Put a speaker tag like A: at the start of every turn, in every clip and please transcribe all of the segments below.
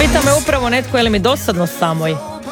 A: Pita me upravo netko je li mi dosadno samoj.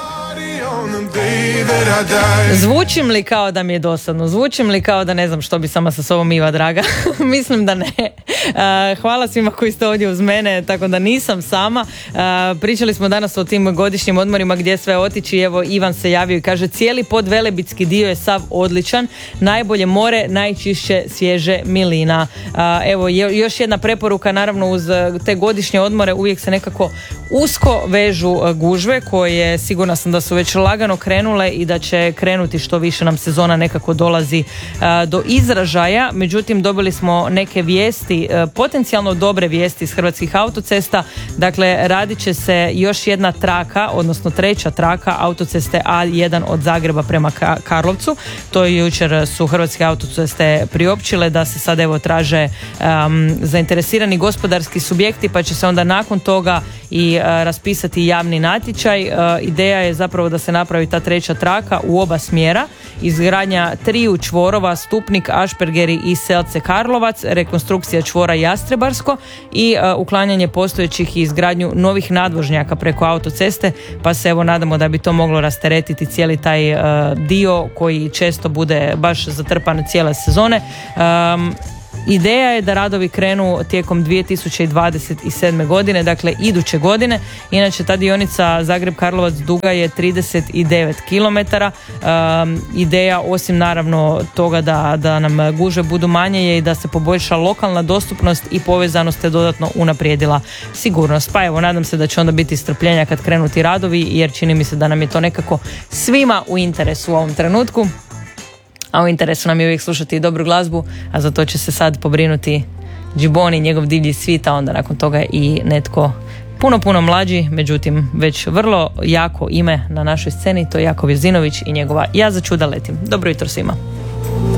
A: Zvučim li kao da mi je dosadno? Zvučim li kao da ne znam što bi sama sa sobom Iva draga? Mislim da ne. Hvala svima koji ste ovdje uz mene, tako da nisam sama. Pričali smo danas o tim godišnjim odmorima gdje sve otići. Evo Ivan se javio i kaže cijeli podvelebitski dio je sav odličan. Najbolje more, najčišće svježe milina. Evo još jedna preporuka, naravno uz te godišnje odmore uvijek se nekako usko vežu gužve koje sigurna sam da su već lagano krenule i da će krenuti što više nam sezona nekako dolazi do izražaja. Međutim, dobili smo neke vijesti, potencijalno dobre vijesti iz Hrvatskih autocesta. Dakle, radit će se još jedna traka, odnosno treća traka autoceste A1 od Zagreba prema Karlovcu. To jučer su Hrvatske autoceste priopćile da se sad evo traže zainteresirani gospodarski subjekti, pa će se onda nakon toga i raspisati javni natječaj. Ideja je zapravo da se napravi ta treća traka u oba smjera, izgradnja 3 čvorova Stupnik, Ašpergeri i Selce Karlovac, rekonstrukcija čvora Jastrebarsko i uklanjanje postojećih i izgradnju novih nadvožnjaka preko autoceste, pa se evo nadamo da bi to moglo rasteretiti cijeli taj dio koji često bude baš zatrpan cijele sezone. Ideja je da radovi krenu tijekom 2027. godine, dakle iduće godine. Inače ta dionica Zagreb-Karlovac duga je 39 km. Ideja, osim naravno toga da nam gužve budu manje, je i da se poboljša lokalna dostupnost i povezanost te dodatno unaprijedila sigurnost. Pa evo, nadam se da će onda biti strpljenja kad krenu ti radovi, jer čini mi se da nam je to nekako svima u interesu u ovom trenutku. A u interesu nam je uvijek slušati i dobru glazbu, a za to će se sad pobrinuti Džiboni, njegov divlji svit, a onda nakon toga i netko puno mlađi, međutim već vrlo jako ime na našoj sceni, to je Jakov Jezinović i njegova Ja za čuda letim. Dobro jutro svima.